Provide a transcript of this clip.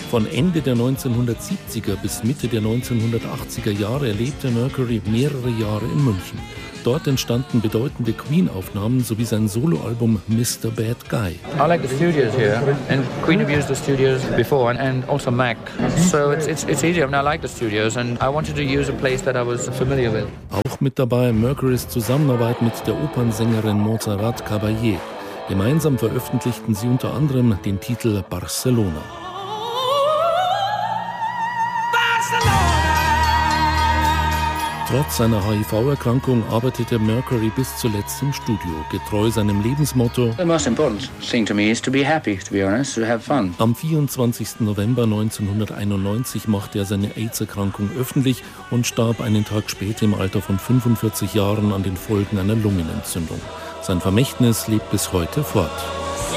Von Ende der 1970er bis Mitte der 1980er Jahre erlebte Mercury mehrere Jahre in München. Dort entstanden bedeutende Queen-Aufnahmen sowie sein Soloalbum Mr. Bad Guy. I like the studios here, and Queen have used the studios before, and also Mac. So it's easier, and I like the studios, and I wanted to use a place that I was familiar with. Auch mit dabei Mercurys Zusammenarbeit mit der Opernsängerin Montserrat Caballé. Gemeinsam veröffentlichten sie unter anderem den Titel Barcelona. Trotz seiner HIV-Erkrankung arbeitete Mercury bis zuletzt im Studio, getreu seinem Lebensmotto. The most important thing to me is to be happy, to be honest, to have fun. Am 24. November 1991 machte er seine AIDS-Erkrankung öffentlich und starb einen Tag später im Alter von 45 Jahren an den Folgen einer Lungenentzündung. Sein Vermächtnis lebt bis heute fort.